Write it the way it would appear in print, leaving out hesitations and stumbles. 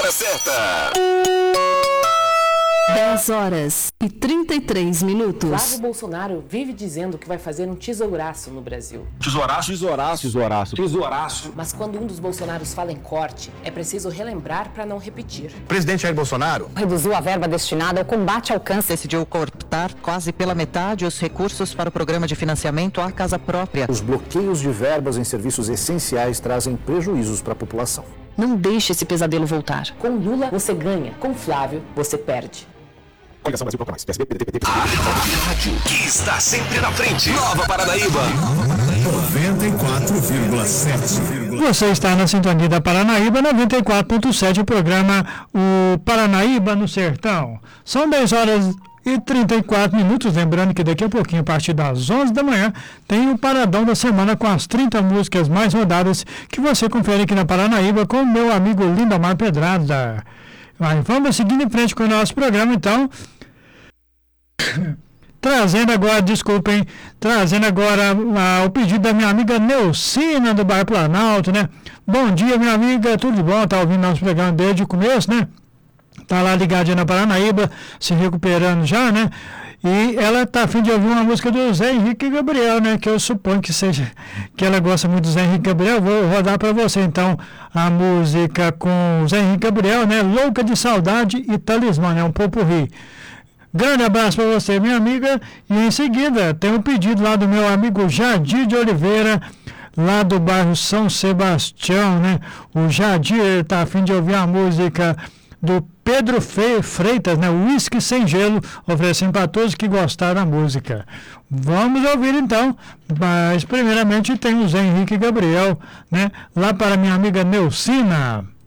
hora certa. 10h33. Flávio Bolsonaro vive dizendo que vai fazer um tesouraço no Brasil. Tesouraço. Mas quando um dos Bolsonaros fala em corte, é preciso relembrar para não repetir. O presidente Jair Bolsonaro reduziu a verba destinada ao combate ao câncer. Decidiu cortar quase pela metade os recursos para o programa de financiamento à casa própria. Os bloqueios de verbas em serviços essenciais trazem prejuízos para a população. Não deixe esse pesadelo voltar. Com Lula, você ganha. Com Flávio, você perde. A rádio que está sempre na frente. Nova Paranaíba. 94,7. Você está na sintonia da Paranaíba 94.7, o programa O Paranaíba no Sertão. São 10h34. Lembrando que daqui a pouquinho, a partir das 11 da manhã, tem o Paradão da Semana com as 30 músicas mais rodadas que você confere aqui na Paranaíba com o meu amigo Lindomar Pedrada. Mas vamos seguindo em frente com o nosso programa, então. Trazendo agora o pedido da minha amiga Neucina, do bairro Planalto, né? Bom dia, minha amiga, tudo bom? Tá ouvindo nosso programa desde o começo, né? Tá lá ligadinha na Paranaíba, se recuperando já, né? E ela tá a fim de ouvir uma música do Zé Henrique Gabriel, né? Que eu suponho que ela gosta muito do Zé Henrique Gabriel. Vou rodar para você, então, a música com o Zé Henrique Gabriel, né? Louca de Saudade e Talismã, né? Um popurrí. Grande abraço para você, minha amiga. E em seguida, tem um pedido lá do meu amigo Jadir de Oliveira, lá do bairro São Sebastião, né? O Jadir está a fim de ouvir a música do Pedro Freitas, né? Whisky Sem Gelo, oferecendo para todos que gostaram da música. Vamos ouvir então, mas primeiramente tem o Zé Henrique Gabriel, né? Lá para minha amiga Neucina.